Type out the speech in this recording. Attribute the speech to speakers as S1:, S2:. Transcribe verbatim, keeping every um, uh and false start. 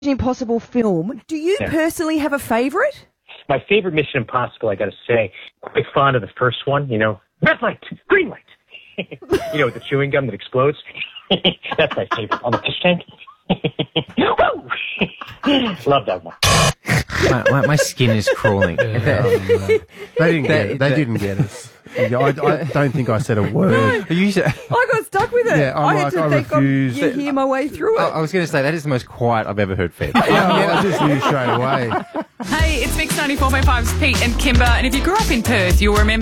S1: Impossible film. Do you
S2: Yeah.
S1: personally have a favourite?
S2: My favorite Mission Impossible, I got to say, quite fond of the first one. You know, red light, green light. You know, with the chewing gum that explodes. That's my favorite on the fish tank. Love that one.
S3: My, my, my skin is crawling.
S4: Yeah, um, they didn't get it. They didn't get us. Yeah, I, I don't think I said a word.
S3: You said,
S1: I got stuck with it.
S4: Yeah, I'm
S1: I had
S4: like,
S1: to
S4: I
S1: think
S4: refuse.
S1: of, you hear my way through it.
S3: I, I was going to say, that is the most quiet I've ever heard Fed.
S4: Yeah, I just knew straight away.
S5: Hey, it's Mix ninety-four point five's Pete and Kimber, and if you grew up in Perth, you'll remember